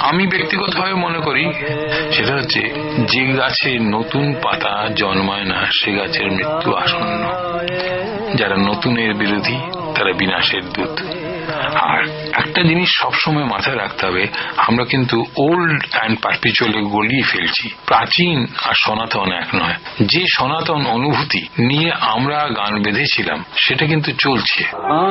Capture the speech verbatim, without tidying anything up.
আমি ব্যক্তিগতভাবে মনে করি সেটা হচ্ছে যে গাছে নতুন পাতা জন্মায় না সে গাছের মৃত্যু আসন্ন। যারা নতুনের বিরোধী তারা বিনাশের দূত। আর একটা জিনিস সবসময় মাথায় রাখতে হবে, আমরা কিন্তু ওল্ড অ্যান্ড পারপিচুয়ালি গলিয়ে ফেলছি। প্রাচীন আর সনাতন এক নয়। যে সনাতন অনুভূতি নিয়ে আমরা গান বেঁধেছিলাম সেটা কিন্তু চলছে।